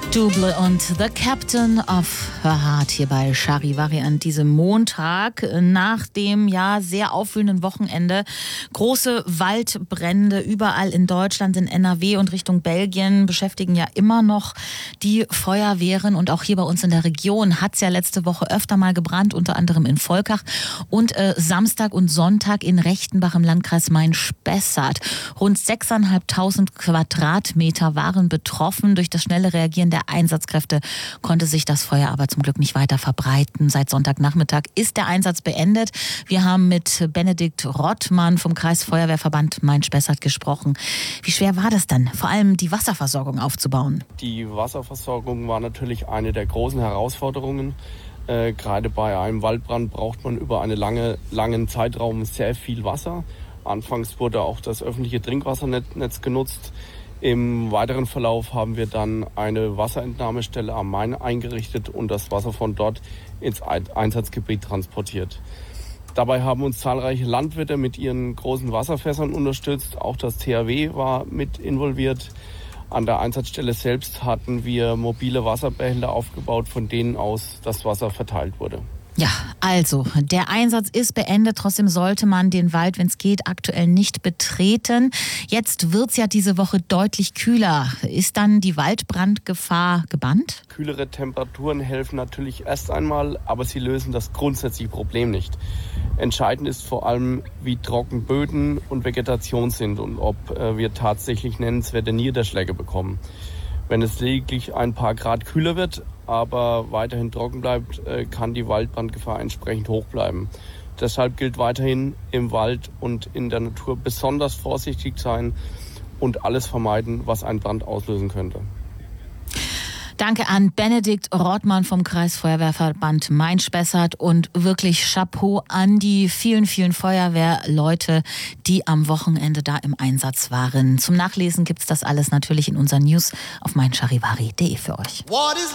Double und The Captain of Her Heart hier bei Charivari an diesem Montag nach dem sehr aufwühlenden Wochenende. Große Waldbrände überall in Deutschland, in NRW und Richtung Belgien beschäftigen ja immer noch die Feuerwehren. Und auch hier bei uns in der Region hat es ja letzte Woche öfter mal gebrannt, unter anderem in Volkach und Samstag und Sonntag in Rechtenbach im Landkreis Main-Spessart. Rund 6.500 Quadratmeter waren betroffen. Durch das schnelle Reagieren der Einsatzkräfte konnte sich das Feuer aber zum Glück nicht weiter verbreiten. Seit Sonntagnachmittag ist der Einsatz beendet. Wir haben mit Benedikt Rottmann vom Kreisfeuerwehrverband Main-Spessart gesprochen. Wie schwer war das dann, vor allem die Wasserversorgung aufzubauen? Die Wasserversorgung war natürlich eine der großen Herausforderungen. Gerade bei einem Waldbrand braucht man über einen langen Zeitraum sehr viel Wasser. Anfangs wurde auch das öffentliche Trinkwassernetz genutzt. Im weiteren Verlauf haben wir dann eine Wasserentnahmestelle am Main eingerichtet und das Wasser von dort ins Einsatzgebiet transportiert. Dabei haben uns zahlreiche Landwirte mit ihren großen Wasserfässern unterstützt. Auch das THW war mit involviert. An der Einsatzstelle selbst hatten wir mobile Wasserbehälter aufgebaut, von denen aus das Wasser verteilt wurde. Ja, also der Einsatz ist beendet. Trotzdem sollte man den Wald, wenn es geht, aktuell nicht betreten. Jetzt wird es ja diese Woche deutlich kühler. Ist dann die Waldbrandgefahr gebannt? Kühlere Temperaturen helfen natürlich erst einmal, aber sie lösen das grundsätzliche Problem nicht. Entscheidend ist vor allem, wie trocken Böden und Vegetation sind und ob wir tatsächlich nennenswerte Niederschläge bekommen. Wenn es lediglich ein paar Grad kühler wird, aber weiterhin trocken bleibt, kann die Waldbrandgefahr entsprechend hoch bleiben. Deshalb gilt weiterhin im Wald und in der Natur besonders vorsichtig sein und alles vermeiden, was einen Brand auslösen könnte. Danke an Benedikt Rottmann vom Kreisfeuerwehrverband Main-Spessart und wirklich Chapeau an die vielen, vielen Feuerwehrleute, die am Wochenende da im Einsatz waren. Zum Nachlesen gibt's das alles natürlich in unseren News auf meincharivari.de für euch.